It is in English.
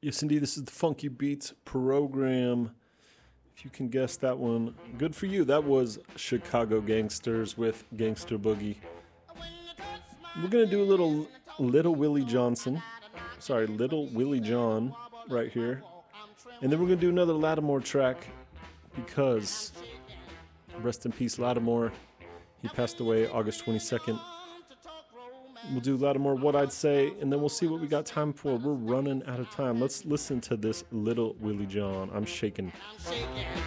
Yes, indeed. This is the Funky Beats program. If you can guess that one, good for you. That was Chicago Gangsters with Gangster Boogie. We're gonna do a Little Willie Johnson. Sorry, Little Willie John right here. And then we're gonna do another Lattimore track because rest in peace, Lattimore. He passed away August 22nd. We'll do Lattimore, What I'd Say, and then we'll see what we got time for. We're running out of time. Let's listen to this Little Willie John. I'm shaking.